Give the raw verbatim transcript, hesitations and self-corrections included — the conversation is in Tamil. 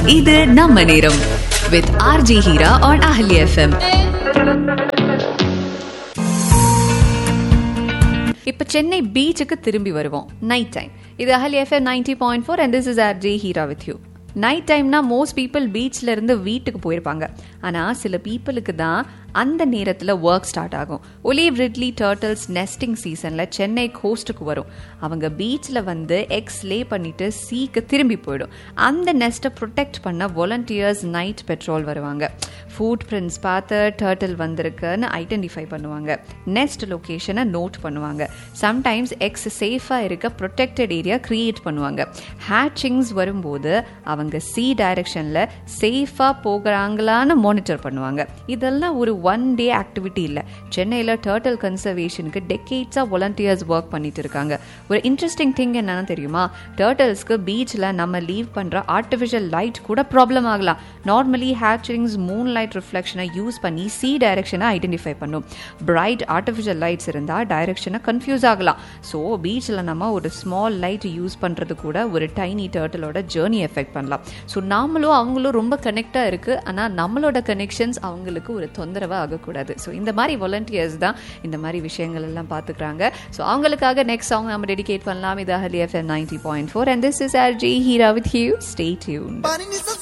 இது நம்ம நேரம் with R J Heera on Ahli F M. இப்ப சென்னை பீச்சுக்கு திரும்பி வருவோம். Night time. இது அஹலி FM ninety point four and this is R J Heera with you. Night டைம்னா மோஸ்ட் பீப்புள் பீச்ல இருந்து வீட்டுக்கு போயிருப்பாங்க. ஆனா சில பீப்புளுக்கு தான் அந்த நேரத்தில் ஒர்க் ஸ்டார்ட் ஆகும். ஒலிவ் ரிட்லி டர்ட்டில்ஸ் நெஸ்டிங் சீசனில் சென்னை கோஸ்ட்டுக்கு வரும். அவங்க பீச்சில் வந்து எக்ஸ் லே பண்ணிட்டு சீக்கு திரும்பி போயிடும். அந்த நெஸ்ட்டை ப்ரொடெக்ட் பண்ண வாலண்டியர்ஸ் நைட் பெட்ரோல் வருவாங்க. ஃபுட் பிரிண்ட்ஸ் பார்த்து டர்ட்டில் வந்திருக்குன்னு ஐடென்டிஃபை பண்ணுவாங்க. நெஸ்ட் லொக்கேஷனை நோட் பண்ணுவாங்க. சம்டைம்ஸ் எக்ஸ் சேஃபாக இருக்க ப்ரொடெக்டட் ஏரியா கிரியேட் பண்ணுவாங்க. ஹேட்சிங்ஸ் வரும்போது அவங்க சி டைரக்ஷனில் சேஃபாக போகிறாங்களான்னு மானிட்டர் பண்ணுவாங்க. இதெல்லாம் ஒரு ஒன் டே ஆக்டிவிட்டி இல்லை. சென்னையில் டர்ட்டில் கன்சர்வேஷனுக்கு டெக்கேட்ஸாக வாலண்டியர்ஸ் ஒர்க் பண்ணிட்டு இருக்காங்க. ஒரு இன்ட்ரெஸ்டிங் திங் என்னன்னு தெரியுமா? டர்ட்டில்ஸ்க்கு பீச்சில் நம்ம லீவ் பண்ணுற ஆர்டிஃபிஷியல் லைட் கூட ப்ராப்ளம் ஆகலாம். நார்மலி ஹேட்சிங்ஸ் மூன் லைட் ரிஃப்ளெக்ஷனை யூஸ் பண்ணி சி டைரக்ஷனை ஐடென்டிஃபை பண்ணும். பிரைட் ஆர்டிஃபிஷியல் லைட்ஸ் இருந்தால் டைரக்ஷனை கன்ஃபியூஸ் ஆகலாம். ஸோ பீச்சில் நம்ம ஒரு ஸ்மால் லைட் யூஸ் பண்ணுறது கூட ஒரு டைனி டர்ட்டிலோட ஜேர்னி எஃபெக்ட் பண்ணலாம். ஸோ நாமளும் அவங்களும் ரொம்ப கனெக்டாக இருக்குது. ஆனால் நம்மளோட கனெக்ஷன்ஸ் அவங்களுக்கு ஒரு தொந்தரவு ஆகக்கூடாது. ஸோ இந்த மாதிரி வாலண்டியர்ஸ் தான் இந்த மாதிரி விஷயங்கள் எல்லாம் பார்த்துக்கிறாங்க. ஸோ அவங்களுக்காக நெக்ஸ்ட் சாங் நம்ம டெடிகேட் பண்ணலாம். இது அஹலி FM ninety point four and this is R J Heera with you. Stay tuned.